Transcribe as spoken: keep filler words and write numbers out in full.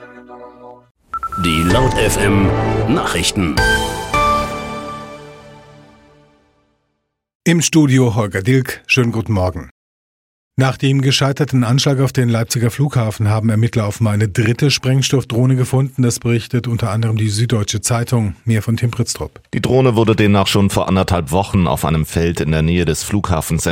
Die Laut F M Nachrichten. Im Studio Holger Dilk, schönen guten Morgen. Nach dem gescheiterten Anschlag auf den Leipziger Flughafen haben Ermittler offenbar eine dritte Sprengstoffdrohne gefunden. Das berichtet unter anderem die Süddeutsche Zeitung. Mehr von Tim Pritztrup. Die Drohne wurde demnach schon vor anderthalb Wochen auf einem Feld in der Nähe des Flughafens